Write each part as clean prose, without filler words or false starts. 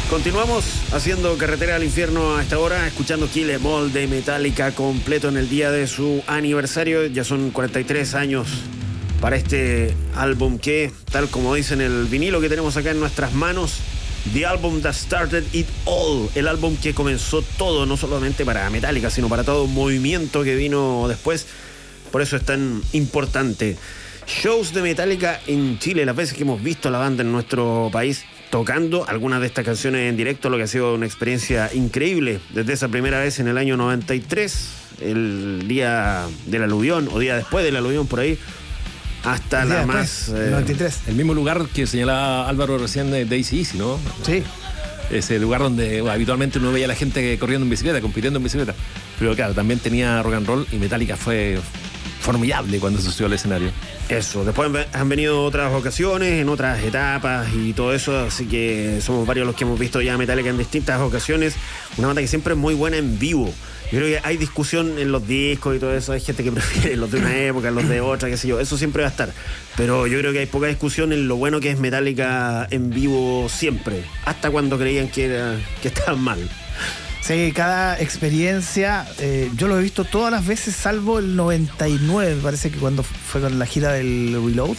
Continuamos haciendo carretera al infierno a esta hora, escuchando Kill 'Em All de Metallica completo en el día de su aniversario. Ya son 43 años para este álbum que, tal como dicen el vinilo que tenemos acá en nuestras manos, The Album That Started It All, el álbum que comenzó todo, no solamente para Metallica, sino para todo un movimiento que vino después. Por eso es tan importante. Shows de Metallica en Chile, las veces que hemos visto a la banda en nuestro país tocando algunas de estas canciones en directo, lo que ha sido una experiencia increíble. Desde esa primera vez en el año 93, el día del aluvión, o día después del aluvión por ahí, hasta la más... 93. El mismo lugar que señalaba Álvaro recién de AC/DC, ¿no? Sí. Ese lugar donde habitualmente uno veía a la gente corriendo en bicicleta, compitiendo en bicicleta. Pero claro, también tenía rock and roll y Metallica fue formidable cuando se subió al escenario. Eso, después han venido otras ocasiones, en otras etapas y todo eso, así que somos varios los que hemos visto ya Metallica en distintas ocasiones. Una banda que siempre es muy buena en vivo. Yo creo que hay discusión en los discos y todo eso, hay gente que prefiere los de una época, los de otra, qué sé yo, eso siempre va a estar. Pero yo creo que hay poca discusión en lo bueno que es Metallica en vivo siempre, hasta cuando creían que estaban mal. Sí, cada experiencia, yo lo he visto todas las veces, salvo el 99, me parece que cuando fue con la gira del Reload,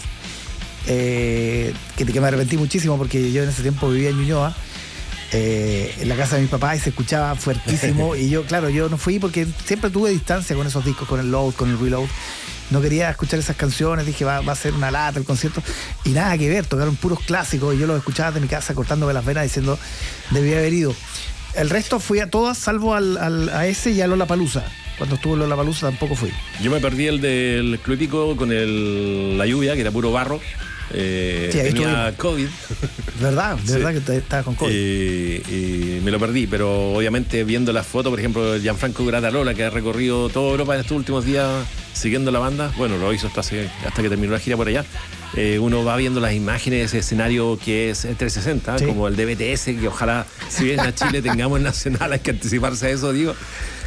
que me arrepentí muchísimo porque yo en ese tiempo vivía en Ñuñoa, en la casa de mi papá, y se escuchaba fuertísimo. Y yo, claro, yo no fui porque siempre tuve distancia con esos discos, con el Load, con el Reload. No quería escuchar esas canciones, dije va a ser una lata el concierto, y nada que ver, tocaron puros clásicos y yo los escuchaba de mi casa cortándome las venas diciendo debía haber ido. El resto fui a todas, salvo a ese y a Lollapalooza. Cuando estuvo en Lollapalooza tampoco fui. Yo me perdí el del Club Hípico con la lluvia, que era puro barro. Sí, tenía COVID. ¿Verdad? De verdad que estaba con COVID. Y me lo perdí, pero obviamente viendo las fotos, por ejemplo, de Gianfranco Grattarola, que ha recorrido toda Europa en estos últimos días siguiendo la banda, bueno, lo hizo hasta que terminó la gira por allá. Uno va viendo las imágenes de ese escenario que es 360, sí, como el de BTS, que ojalá si vienen a Chile tengamos Nacional, hay que anticiparse a eso, digo.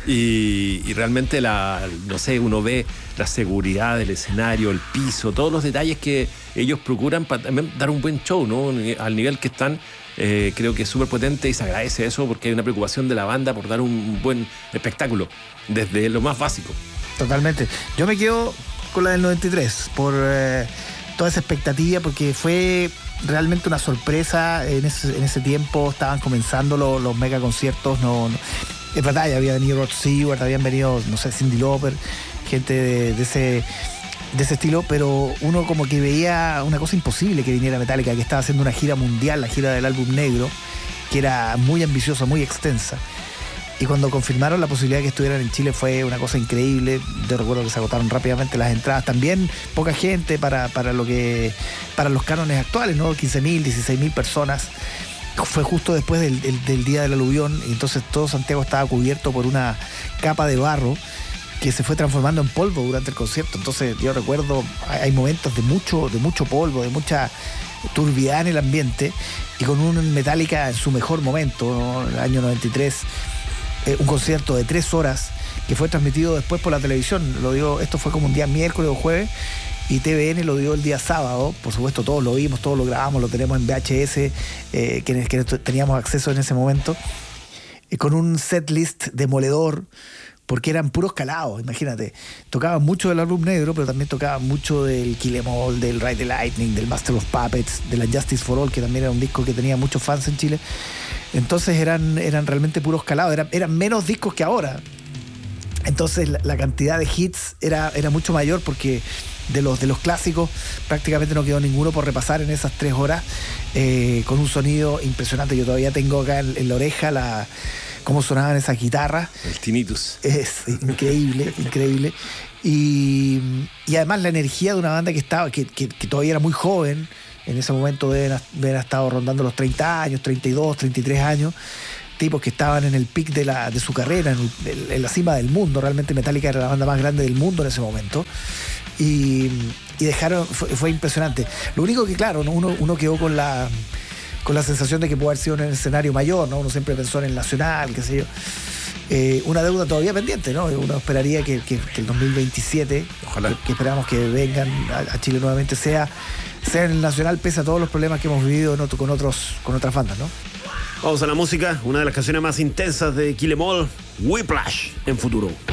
Y realmente no sé, uno ve la seguridad del escenario, el piso, todos los detalles que ellos procuran para también dar un buen show, ¿no? Al nivel que están, creo que es súper potente y se agradece eso porque hay una preocupación de la banda por dar un buen espectáculo desde lo más básico. Totalmente. Yo me quedo con la del 93 por toda esa expectativa, porque fue realmente una sorpresa. En ese tiempo estaban comenzando los mega conciertos. Es verdad, ya había venido Rod Stewart, habían venido, no sé, Cyndi Lauper, gente de ese estilo, pero uno como que veía una cosa imposible que viniera Metallica, que estaba haciendo una gira mundial, la gira del álbum negro, que era muy ambiciosa, muy extensa. Y cuando confirmaron la posibilidad de que estuvieran en Chile fue una cosa increíble. Yo recuerdo que se agotaron rápidamente las entradas. También poca gente para los cánones actuales, ¿no? 15.000, 16.000 personas. Fue justo después del día del aluvión, y entonces todo Santiago estaba cubierto por una capa de barro que se fue transformando en polvo durante el concierto. Entonces yo recuerdo, hay momentos de mucho polvo, de mucha turbiedad en el ambiente, y con un Metallica en su mejor momento, ¿no? En el año 93, un concierto de 3 horas que fue transmitido después por la televisión. Esto fue como un día miércoles o jueves, y TVN lo dio el día sábado. Por supuesto, todos lo vimos, todos lo grabamos, lo tenemos en VHS, que teníamos acceso en ese momento, con un setlist demoledor, porque eran puros calados, imagínate. Tocaban mucho del álbum negro, pero también tocaban mucho del Kill 'Em All, del Ride the Lightning, del Master of Puppets, de la Justice for All, que también era un disco que tenía muchos fans en Chile. Entonces eran realmente puros calados, eran menos discos que ahora. Entonces la cantidad de hits era mucho mayor, porque de los clásicos prácticamente no quedó ninguno por repasar en esas 3 horas, con un sonido impresionante. Yo todavía tengo acá en la oreja cómo sonaban esas guitarras. El tinnitus. Es increíble, increíble. Y además la energía de una banda que todavía era muy joven. En ese momento deben haber estado rondando los 30 años, 32, 33 años. Tipos que estaban en el pic de su carrera, en la cima del mundo. Realmente Metallica era la banda más grande del mundo en ese momento. Y fue impresionante. Lo único que, claro, ¿no? uno quedó con la sensación de que pudo haber sido en el escenario mayor, ¿no? Uno siempre pensó en el Nacional, qué sé yo. Una deuda todavía pendiente, ¿no? Uno esperaría que el 2027, ojalá, que esperamos que vengan a Chile nuevamente, sea en el Nacional, pese a todos los problemas que hemos vivido con otras bandas, ¿no? Vamos a la música, una de las canciones más intensas de Kill 'Em All, Whiplash, en Futuro.